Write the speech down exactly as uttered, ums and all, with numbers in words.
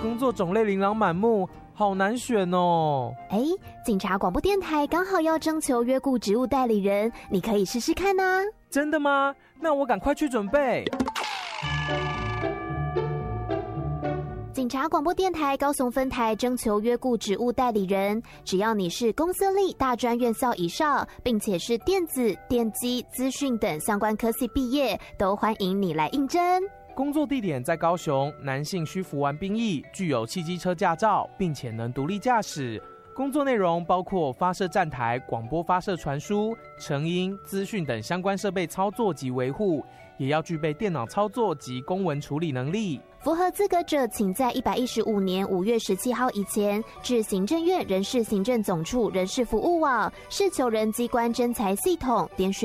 工作种类琳琅满目，好难选哦。 哎，警察广播电台刚好要征求约雇职务代理人，你可以试试看啊。 真的吗？那我赶快去准备。 警察广播电台高雄分台征求约雇职务代理人，只要你是公私立大专院校以上，并且是电子、电机、资讯等相关科系毕业，都欢迎你来应征。 工作地点在高雄，男性需服完兵役，具有汽机车驾照，并且能独立驾驶。工作内容包括发射站台、广播发射传输、成音、资讯等相关设备操作及维护，也要具备电脑操作及公文处理能力。 符合资格者，请在一百一十五年五月十七号以前至行政院人事行政总处人事服务网、市求人机关征才系统点选